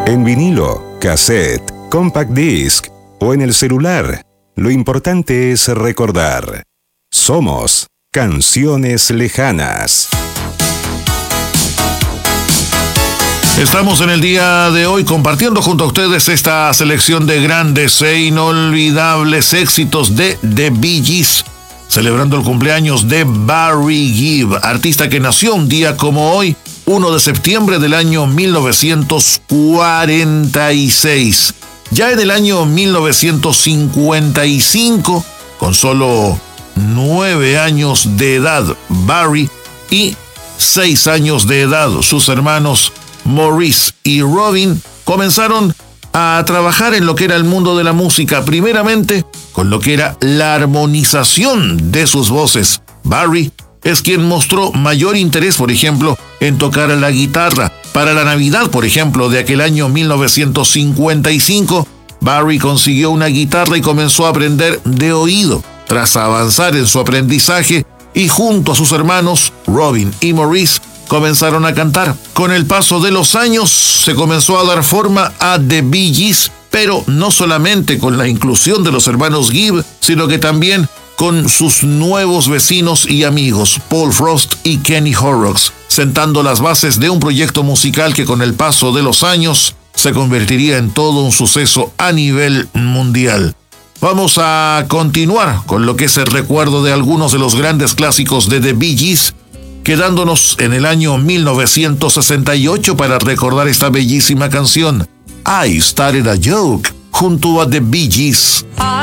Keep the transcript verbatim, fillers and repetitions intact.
En vinilo, cassette, compact disc o en el celular, lo importante es recordar. Somos Canciones Lejanas. Estamos en el día de hoy compartiendo junto a ustedes esta selección de grandes e inolvidables éxitos de The Bee Gees, celebrando el cumpleaños de Barry Gibb, artista que nació un día como hoy, primero de septiembre del año mil novecientos cuarenta y seis. Ya en el año mil novecientos cincuenta y cinco, con solo nueve años de edad, Barry, y seis años de edad, sus hermanos Maurice y Robin, comenzaron a trabajar en lo que era el mundo de la música, primeramente con lo que era la armonización de sus voces. Barry es quien mostró mayor interés, por ejemplo, en tocar la guitarra. Para la Navidad, por ejemplo, de aquel año mil novecientos cincuenta y cinco, Barry consiguió una guitarra y comenzó a aprender de oído. Tras avanzar en su aprendizaje y junto a sus hermanos Robin y Maurice, comenzaron a cantar. Con el paso de los años se comenzó a dar forma a The Bee Gees, pero no solamente con la inclusión de los hermanos Gibb, sino que también con sus nuevos vecinos y amigos, Paul Frost y Kenny Horrocks, sentando las bases de un proyecto musical que con el paso de los años se convertiría en todo un suceso a nivel mundial. Vamos a continuar con lo que es el recuerdo de algunos de los grandes clásicos de The Bee Gees, quedándonos en el año mil novecientos sesenta y ocho para recordar esta bellísima canción, I Started a Joke, junto a The Bee Gees.